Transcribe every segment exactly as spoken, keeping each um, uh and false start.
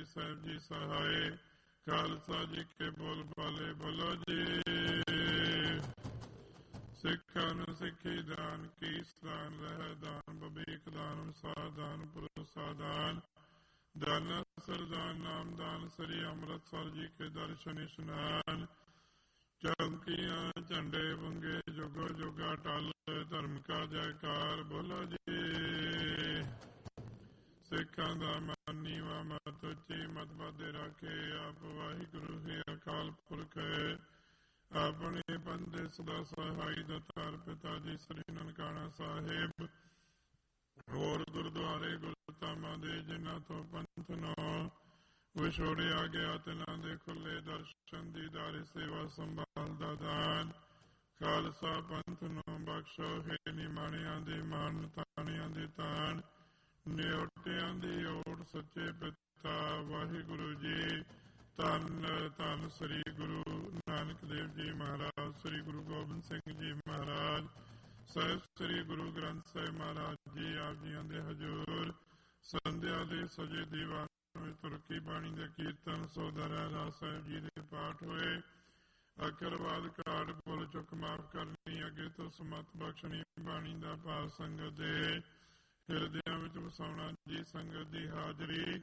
ਜੀ ਸਾਹਿਬ ਜੀ ਸਹਾਏ। ਖਾਲਸਾ ਜੀ ਕੇ ਬੋਲ ਬਾਲੇ ਬੋਲੋ ਜੀ। ਸਿੱਖਾਂ ਨੂੰ ਸਿੱਖੀ ਦਾਨ, ਕੀਸ ਦਾਨ, ਰਹਿ ਦਾਨ, ਬਬੀਕ ਦਾਨ, ਵਸਾ ਦਾਨ, ਭਰੋਸਾ ਦਾਨ, ਦਾਨਾ ਸਰਦਾਨ, ਨਾਮ ਦਾਨ, ਸ੍ਰੀ ਅੰਮ੍ਰਿਤਸਰ ਜੀ ਕੇ ਦਰਸ਼ਨ ਇਸ਼ਨਾਨ। ਚੌਂਕੀਆਂ ਝੰਡੇ ਵੰਗੇ ਜੁਗੋ ਜੁਗਾ ਟਲ, ਧਰਮ ਕਾ ਜੈਕਾਰ ਬੋਲੋ ਜੀ। ਸਿੱਖਾਂ ਦਾ ਮਨ ਨੀਵਾਂ ਮਤ ਉੱਚੀ, ਮਤ ਵਾਧੇ ਰੱਖੇ ਆਪ ਵਾਹਿਗੁਰੂ ਹੀ ਅਕਾਲ ਪੁਰਖ ਹੈ। ਆਪਣੇ ਬੰਦੇ ਸਦਾ ਸਹਾਈ ਦਾਤਾਰ ਪਿਤਾ ਜੀ ਸ੍ਰੀ ਨਨਕਾਣਾ ਸਾਹਿਬ। ਹੋਰ ਗੁਰਦੁਆਰੇ ਗੁਰਧਾਮਾਂ ਦੇ ਜਿਨ੍ਹਾਂ ਤੋਂ ਪੰਥ ਨੂੰ ਵਿਛੋੜਿਆ ਗਿਆ, ਤਿਨਾਂ ਦੇ ਖੁੱਲੇ ਦਰਸ਼ਨ ਦੀਦਾਰੇ ਸੇਵਾ ਸੰਭਾਲ ਦਾ ਦਾਨ। ਖਾਲਸਾ ਪੰਥ ਨੂੰ ਬਖਸ਼ੋ ਹੈ ਨਿਮਾਣਿਆਂ ਦੇ ਮਾਣ, ਤਾਣਿਆਂ ਦੇ ਤਾਣ, ਨਿਓਟਿਆਂ ਦੀ ਓਟ ਸੱਚੇ ਪਿਤਾ ਵਾਹਿਗੁਰੂ ਜੀ। ਧੰਨ ਧੰਨ ਸ੍ਰੀ ਗੁਰੂ ਨਾਨਕ ਦੇਵ ਜੀ ਮਹਾਰਾਜ, ਸ੍ਰੀ ਗੁਰੂ ਗੋਬਿੰਦ ਸਿੰਘ ਜੀ ਮਹਾਰਾਜ, ਸਾਹਿਬ ਸ੍ਰੀ ਗੁਰੂ ਗ੍ਰੰਥ ਸਾਹਿਬ ਮਹਾਰਾਜ ਜੀ ਆਪ ਜੀਆਂ ਦੇ ਹਜ਼ੂਰ ਸੰਧਿਆ ਦੇ ਸਜੇ ਦੀਵਾਨ ਵਿੱਚ ਤੁਰਕੀ ਬਾਣੀ ਦੇ ਕੀਰਤਨ, ਸੋਦਾ ਰਹਿਰਾਸ ਸਾਹਿਬ ਜੀ ਦੇ ਪਾਠ ਹੋਏ। ਅਕਰਵਾਦ ਕਾਟ ਭੁੱਲ ਚੁੱਕ ਮਾਫ ਕਰਨੀ, ਅੱਗੇ ਤੋਂ ਸਮਤ ਬਖਸ਼ਣੀ, ਬਾਣੀ ਦਾ ਭਾਵ ਸੰਗਤ ਦੇ ਹਿਰਦਿਆਂ ਵਿੱਚ ਵਸਾਉਣਾ ਜੀ। ਸੰਗਤ ਦੀ ਹਾਜ਼ਰੀ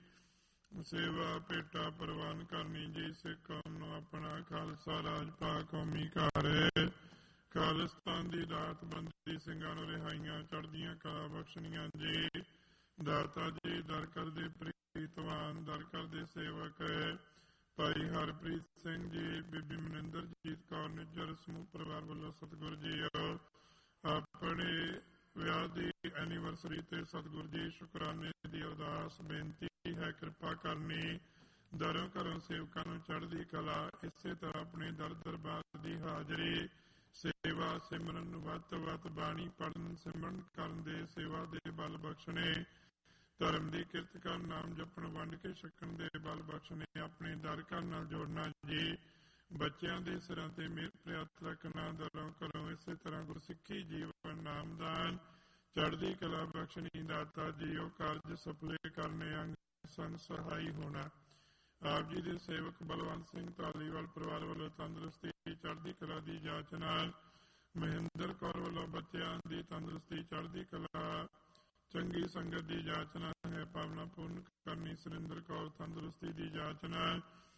ਸੇਵਾ ਭੇਟਾ ਪ੍ਰਵਾਨ ਕਰਨੀ ਜੀ। ਸਿੱਖ ਕੌਮ ਨੂੰ ਆਪਣਾ ਖਾਲਸਾ ਰਾਜ ਭਾ ਕੌਮੀ ਘਰ, ਖਾਲਿਸਤਾਨ ਦੀ ਦਾਤ ਬੰਦੀ ਸਿੰਘਾਂ ਨੂੰ ਰਿਹਾਈਆਂ ਚੜ੍ਹਦੀਆਂ ਕਲਾ ਬਖਸ਼ਣੀਆਂ ਜੀ। ਦਾਤਾ ਜੀ ਦਰ ਕਰਦੇ ਪ੍ਰੀਤਵਾਨ, ਦਰ ਕਰਦੇ ਸੇਵਕ ਭਾਈ ਹਰਪ੍ਰੀਤ ਸਿੰਘ ਜੀ, ਬੀਬੀ ਮਨਿੰਦਰਜੀਤ ਕੌਰ ਨਿੱਜਰ ਸਮੂਹ ਪਰਿਵਾਰ ਵੱਲੋਂ ਸਤਿਗੁਰੂ ਜੀ ਆਪਣੇ ਵਿਆਹ ਦੀ ਐਨੀਵਰਸਰੀ ਤੇ ਸਤਿਗੁਰੂ ਜੀ ਸ਼ੁਕਰਾਨੇ ਦੀ ਅਰਦਾਸ ਬੇਨਤੀ ਹੈ ਕਿਰਪਾ ਕਰਨੀ। ਦਰੋਂ ਘਰੋਂ ਸੇਵਕਾਂ ਨੂੰ ਚੜ੍ਹਦੀ ਕਲਾ, ਇਸੇ ਤਰ੍ਹਾਂ ਆਪਣੇ ਦਰ ਦਰਬਾਰ ਦੀ ਹਾਜ਼ਰੀ, ਸੇਵਾ ਸਿਮਰਨ, ਵੱਤ ਵੱਤ ਬਾਣੀ ਪੜ੍ਹਨ ਸਿਮਰਨ ਕਰਨ ਦੇ ਸੇਵਾ ਦੇ ਬਲ ਬਖਸ਼ਣੇ, ਧਰਮ ਦੀ ਕਿਰਤ ਕਰਨ, ਨਾਮ ਜਪਣ, ਵੰਡ ਕੇ ਛਕਣ ਦੇ ਬਲ ਬਖਸ਼ਣੇ, ਆਪਣੇ ਦਰ ਘਰ ਨਾਲ ਜੋੜਨਾ ਜੀ। ਬੱਚਿਆਂ ਦੇ ਸਿਰਾਂ ਤੇ ਮੇਰ ਪ੍ਰਿਆਤ ਰੱਖਣਾ, ਦਰੋਂ ਘਰੋਂ ਇਸੇ ਤਰ੍ਹਾਂ ਗੁਰਸਿੱਖੀ ਜੀਵਨ ਨਾਮਦਾਨ, ਚੜ੍ਹਦੀ ਕਲਾ ਬਖਸ਼ਣੀ। ਦਾਤਾ ਜੀ ਉਹ ਕਾਰਜ ਸਫਲੇ ਕਰਨੇ, ਅੰਗ ਸੰਗ ਸਹਾਈ ਹੋਣਾ। ਆਪ ਜੀ ਦੇ ਸੇਵਕ ਬਲਵੰਤ ਸਿੰਘ ਧਾਲੀਵਾਲ ਪਰਿਵਾਰ ਵੱਲੋਂ ਤੰਦਰੁਸਤੀ ਚੜ੍ਹਦੀ ਕਲਾ ਦੀ ਜਾਚਨਾ। ਮਹਿੰਦਰ ਕੌਰ ਵੱਲੋਂ ਬੱਚਿਆਂ ਦੀ ਤੰਦਰੁਸਤੀ ਚੜ੍ਹਦੀ ਕਲਾ ਚੰਗੀ ਸੰਗਤ ਦੀ ਜਾਚਨਾ ਹੈ, ਭਾਵਨਾ ਪੂਰਨ ਕਰਨੀ। ਸੁਰਿੰਦਰ ਕੌਰ ਤੰਦਰੁਸਤੀ ਦੀ ਜਾਚਨਾ।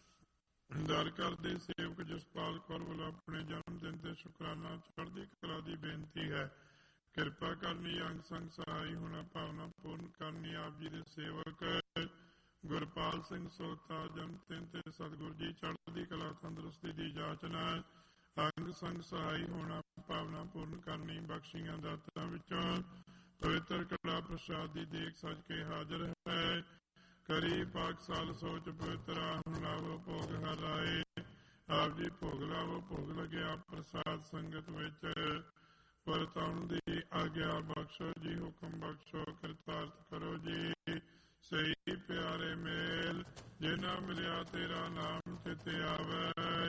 ਦਰ ਘਰ ਦੇ ਸੇਵਕ ਜਸਪਾਲ ਕੌਰ ਵੱਲੋਂ ਆਪਣੇ ਜਨਮ ਦਿਨ ਤੇ ਸ਼ੁਕਰਾਨਾ ਚੜ੍ਹਦੀ ਕਲਾ ਦੀ ਬੇਨਤੀ ਹੈ, ਕਿਰਪਾ ਕਰਨੀ, ਅੰਗ ਸੰਗ ਸਹਾਈ ਹੋਣਾ, ਭਾਵਨਾ ਪੂਰਨ ਕਰਨੀ। ਆਪ ਜੀ ਦੇ ਸੇਵਕ ਗੁਰਪਾਲ ਸਿੰਘ ਸੋਤਾ ਜਨਮ ਦਿਨ ਤੇ ਸਤਿਗੁਰੂ ਜੀ ਚੜ੍ਹਦੀ ਕਲਾ ਤੰਦਰੁਸਤੀ ਦੀ ਜਾਚਨਾ, ਅੰਗ ਸੰਗ ਸਹਾਈ ਹੋਣਾ, ਭਾਵਨਾ ਪੂਰਨ ਕਰਨੀ। ਬਖਸ਼ੀਆਂ ਦਾਤਾਂ ਵਿੱਚੋਂ ਪਵਿੱਤਰ ਕੜਾ ਪ੍ਰਸ਼ਾਦ ਦੀ ਦੇਖ ਸਜ ਕੇ ਹਾਜ਼ਰ ਹੈ। ਕਰੀ ਪਾਕ ਸਾਲ ਸੋਚ ਪਵਿੱਤਰ ਆਹੁਣ ਲਾਵੋ ਭੋਗ ਹਰ ਆਏ। ਆਪ ਜੀ ਭੋਗ ਲਾਵੋ, ਭੋਗ ਲੱਗਿਆ ਪ੍ਰਸਾਦ ਸੰਗਤ ਵਿੱਚ ਵਰਤਾਉਣ ਦੀ ਆਗਿਆ ਬਖਸ਼ੋ ਜੀ, ਹੁਕਮ ਬਖਸ਼ੋ, ਕਿਰਤਾਰਥ ਕਰੋ ਜੀ। ਸਹੀ ਪਿਆਰੇ ਮੇਲ ਜਿਨਾ ਮਿਲਿਆ ਤੇਰਾ ਨਾਮ ਚਿਤ ਆਵੈ।